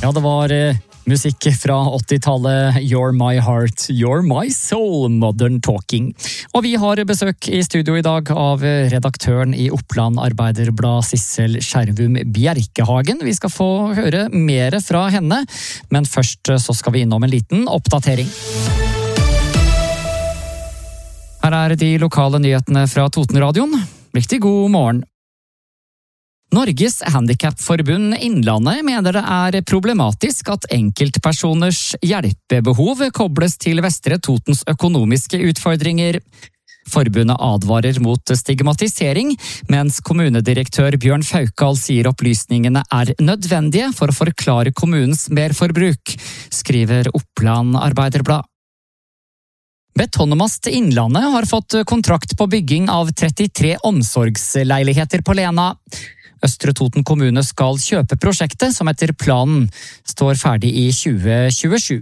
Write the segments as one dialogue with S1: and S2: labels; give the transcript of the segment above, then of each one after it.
S1: Ja, det var musikk fra 80-tallet. You're my heart, you're my soul, modern talking. Og vi har besøk i studio i dag av redaktøren i Oppland Arbeiderblad, Sissel Skjervum Bjerkehagen. Vi skal få høre mer fra henne, men først så skal vi innom en liten oppdatering. Her de lokale nyhetene fra Totenradioen. Riktig god morgen. Norges Handicapforbund Innlandet mener det problematisk at enkeltpersoners hjelpebehov kobles til Vestre Totens økonomiske utfordringer. Forbundet advarer mot stigmatisering, mens kommunedirektør Bjørn Faukal sier opplysningene nødvendige for å forklare kommunens merforbruk, skriver Oppland Arbeiderblad. Betonmast Innlandet har fått kontrakt på bygging av 33 omsorgsleiligheter på Lena. Østre Toten kommune skal kjøpe prosjektet, som etter planen står ferdig i 2027.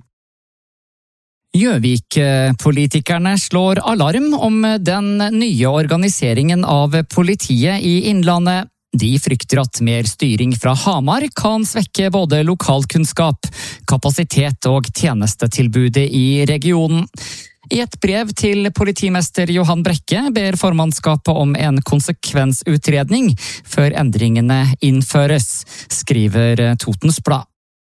S1: Gjøvik-politikerne slår alarm om den nye organiseringen av politiet i Innlandet. De frykter at mer styring fra Hamar kan svekke både lokalkunnskap, kapasitet og tjenestetilbudet i regionen. I et brev til politimester Johan Brekke ber formannskapet om en konsekvensutredning før endringene innføres, skriver Totens Blad.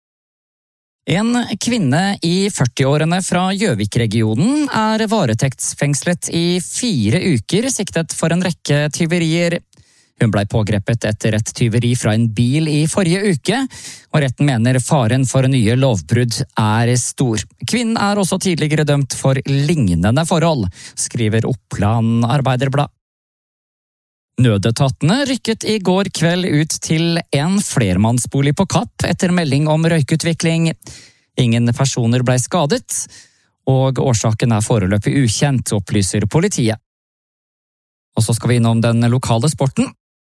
S1: En kvinne i 40-årene fra Gjøvik-regionen varetektsfengslet i 4 uker, siktet for en rekke tyverier. Hun ble pågrepet etter et tyveri fra en bil i forrige uke, og retten mener faren for nye lovbrudd stor. Kvinnen også tidligere dømt for lignende forhold, skriver Oppland Arbeiderblad. Nødetatene rykket i går kveld ut til en flermannsbolig på Kapp etter melding om røykutvikling. Ingen personer ble skadet, og årsaken foreløpig ukjent, opplyser politiet. Og så skal vi innom den lokale sporten.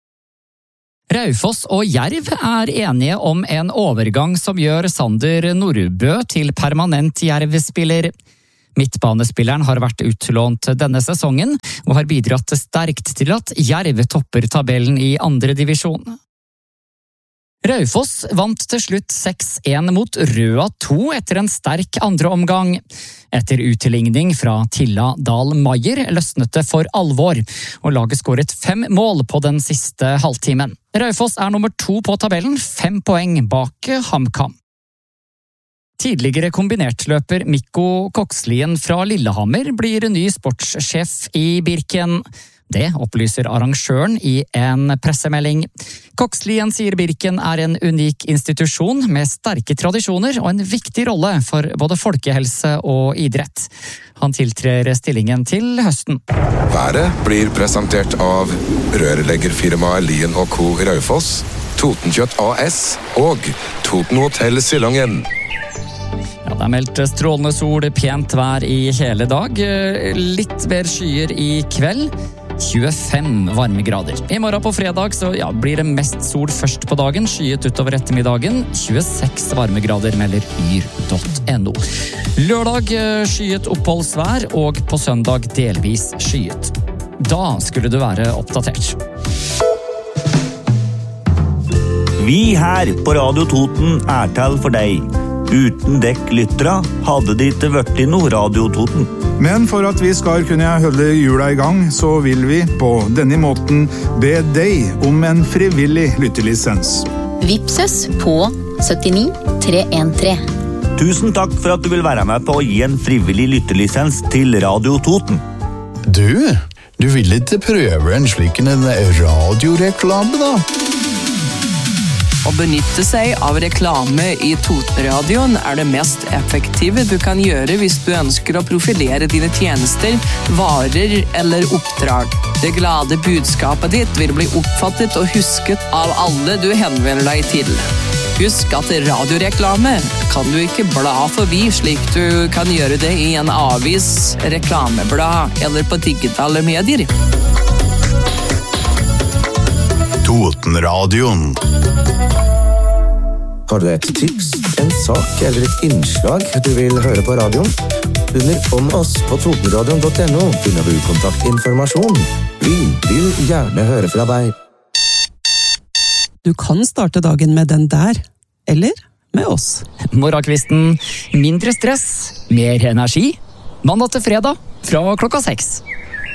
S1: Raufoss og Jerv enige om en overgang som gjør Sander Nordbø til permanent Jerv-spiller. Midtbanespilleren har vært utlånt denne sesongen, og har bidratt sterkt til at Jerv topper tabellen i 2. divisjon. Raufoss vant til slutt 6-1 mot Røa 2 etter en sterk andre omgang. Etter utligning fra Tilla Dahl Maier løsnet det for alvor, og laget skåret 5 mål på den siste halvtimen. Raufoss nummer 2 på tabellen, 5 poeng bak HamKam. Tidligere kombinertløper Mikko Kokslien fra Lillehammer blir ny sportssjef i Birken. Det opplyser arrangøren i en pressemelding. Kokslien sier Birken en unik institusjon med sterke tradisjoner og en viktig rolle for både folkehelse og idrett. Han tiltrer stillingen til høsten.
S2: Været blir presentert av rørleggerfirmaet Lien & Co. Raufoss, Totenkjøtt AS og Toten Hotel Silangen.
S1: Ja, det meldt strålende sol, pent vær i hele dag. Litt mer skyer i kveld. 25 varmegrader. I morgen på fredag så blir det mest sol først på dagen, skyet utover ettermiddagen. 26 varmegrader melder yr.no. Lørdag skyet oppholdsvær, og på søndag delvis skyet. Da skulle du være oppdatert.
S3: Vi her på Radio Toten til for deg. Uten dekk lyttere hadde det ikke vært noe Radio Toten.
S4: Men for at vi skal kunne holde jula i gang, så vil vi på denne måten be deg om en frivillig lyttelisens.
S5: Vipses på 79 313.
S3: Tusen takk for at du vil være med på å gi en frivillig lyttelisens til Radio Toten.
S6: Du vil ikke prøve en slik radioreklame da?
S7: Å benytte seg av reklame i Totenradioen det mest effektive du kan gjøre hvis du ønsker å profilere dine tjenester, varer eller oppdrag. Det glade budskapet ditt vil bli oppfattet og husket av alle du henvender deg til. Husk at radioreklame kan du ikke bla forbi slik du kan gjøre det i en avis, reklameblad eller på digitale medier.
S6: Totenradioen.
S8: Har du et tips, en sak eller et innslag du vil høre på radioen? Under om oss på totenradion.no finner du kontaktinformasjon. Vi vil gjerne høre fra deg.
S9: Du kan starte dagen med den der, eller med oss.
S1: Morgenkvisten, mindre stress, mer energi. Mandag til fredag fra klokka 6.